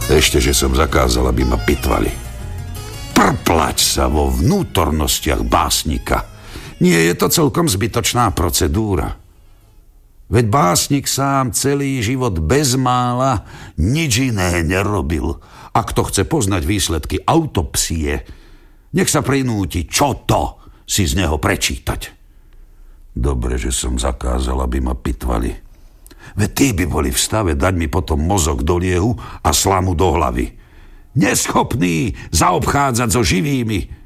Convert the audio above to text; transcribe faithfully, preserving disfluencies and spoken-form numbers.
Ešte, že som zakázal, aby ma pitvali. Prplať sa vo vnútornostiach básnika. Nie je to celkom zbytočná procedúra. Veď básnik sám celý život bezmála nič iné nerobil. A kto chce poznať výsledky autopsie, nech sa prinúti, čo to si z neho prečítať. Dobre, že som zakázal, aby ma pitvali. Veď tí by boli v stave dať mi potom mozog do liehu a slamu do hlavy. Neschopný zaobchádzať so živými.